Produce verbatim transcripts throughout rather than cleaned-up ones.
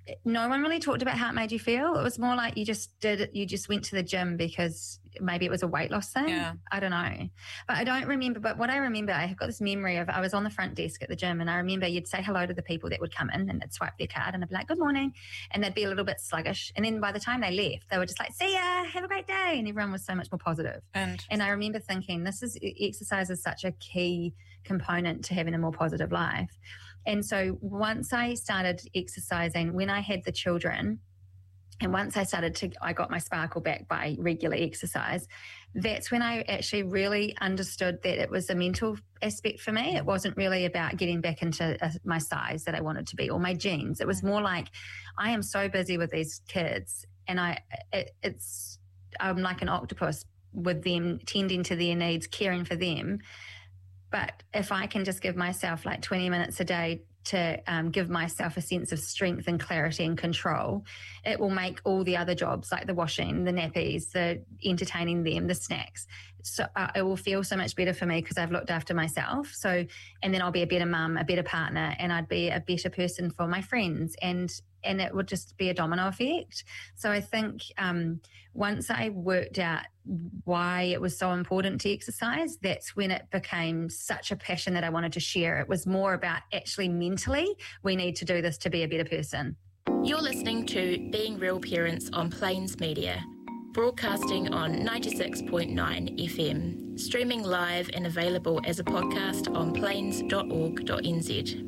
no one really talked about how it made you feel. It was more like you just did it, you just went to the gym because maybe it was a weight loss thing. Yeah. I don't know. But I don't remember. But what I remember, I have got this memory of I was on the front desk at the gym, and I remember you'd say hello to the people that would come in, and they'd swipe their card and I'd be like, good morning. And they'd be a little bit sluggish. And then by the time they left, they were just like, see ya, have a great day. And everyone was so much more positive. And, and I remember thinking, this is exercise is such a key component to having a more positive life. And so once I started exercising, when I had the children, and once I started to, I got my sparkle back by regular exercise, that's when I actually really understood that it was a mental aspect for me. It wasn't really about getting back into uh, my size that I wanted to be or my genes. It was more like, I am so busy with these kids, and I, it, it's, I'm like an octopus with them, tending to their needs, caring for them. But if I can just give myself like twenty minutes a day to um, give myself a sense of strength and clarity and control, it will make all the other jobs like the washing, the nappies, the entertaining them, the snacks. So uh, it will feel so much better for me because I've looked after myself. So, and then I'll be a better mum, a better partner, and I'd be a better person for my friends, and and it would just be a domino effect. So I think um, once I worked out why it was so important to exercise, that's when it became such a passion that I wanted to share. It was more about actually mentally, we need to do this to be a better person. You're listening to Being Real Parents on Plains Media, broadcasting on ninety-six point nine F M, streaming live and available as a podcast on plains dot org dot n z.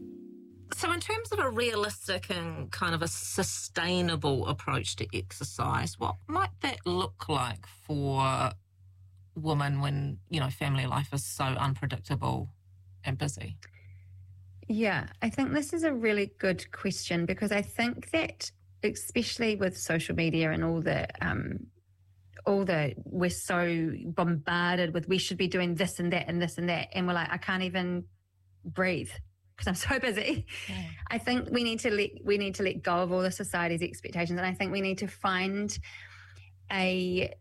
So in terms of a realistic and kind of a sustainable approach to exercise, what might that look like for women when, you know, family life is so unpredictable and busy? Yeah, I think this is a really good question, because I think that especially with social media and all the um, all the, we're so bombarded with we should be doing this and that and this and that, and we're like, I can't even breathe because I'm so busy. Yeah. I think we need to let we need to let go of all the society's expectations, and I think we need to find a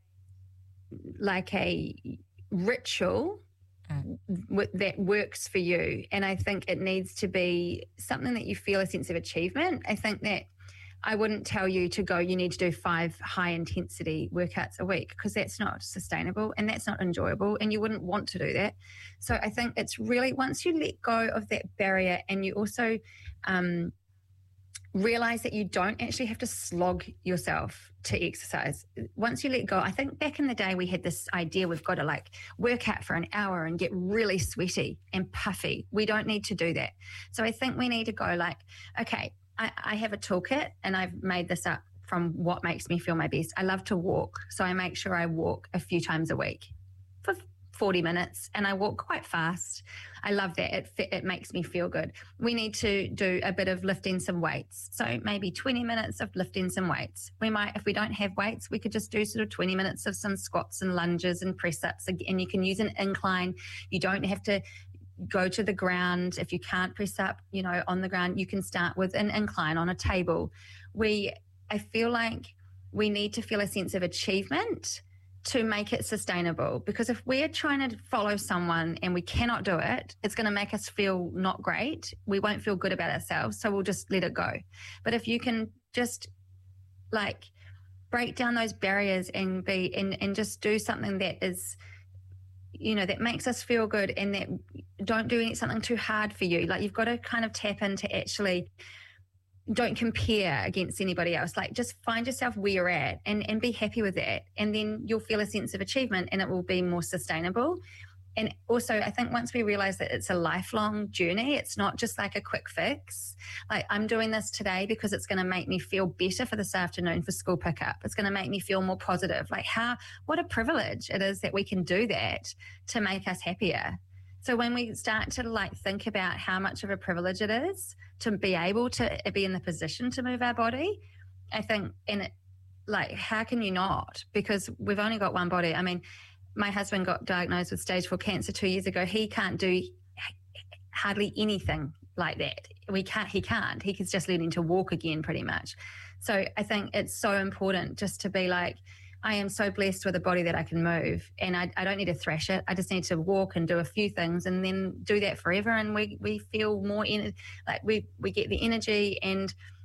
like a ritual mm. w- that works for you. And I think it needs to be something that you feel a sense of achievement. I think that I wouldn't tell you to go, you need to do five high intensity workouts a week, because that's not sustainable and that's not enjoyable, and you wouldn't want to do that. So I think it's really, once you let go of that barrier, and you also um, realize that you don't actually have to slog yourself to exercise. Once you let go, I think back in the day we had this idea we've got to like work out for an hour and get really sweaty and puffy. We don't need to do that. So I think we need to go like, okay, I, I have a toolkit, and I've made this up from what makes me feel my best. I love to walk, so I make sure I walk a few times a week for forty minutes, and I walk quite fast. I love that. It it makes me feel good. We need to do a bit of lifting some weights, so maybe twenty minutes of lifting some weights. We might, if we don't have weights, we could just do sort of twenty minutes of some squats and lunges and press-ups, and you can use an incline. You don't have to go to the ground. If you can't press up, you know, on the ground, you can start with an incline on a table. We, I feel like we need to feel a sense of achievement to make it sustainable, because if we're trying to follow someone and we cannot do it, it's going to make us feel not great. We won't feel good about ourselves, so we'll just let it go. But if you can just like break down those barriers and be and, and just do something that is, you know, that makes us feel good, and that don't do something too hard for you. Like, you've got to kind of tap into actually don't compare against anybody else. Like, just find yourself where you're at and, and be happy with that. And then you'll feel a sense of achievement, and it will be more sustainable. And also, I think once we realize that it's a lifelong journey, it's not just like a quick fix. Like, I'm doing this today because it's going to make me feel better for this afternoon for school pickup. It's going to make me feel more positive. Like, how, what a privilege it is that we can do that to make us happier. So when we start to like think about how much of a privilege it is to be able to be in the position to move our body, I think, and it, like, how can you not? Because we've only got one body. I mean, my husband got diagnosed with stage four cancer two years ago. He can't do hardly anything like that. We can't, he can't. He's just learning to walk again pretty much. So I think it's so important just to be like, I am so blessed with a body that I can move, and I, I don't need to thrash it. I just need to walk and do a few things, and then do that forever. And we, we feel more in like we, we get the energy, and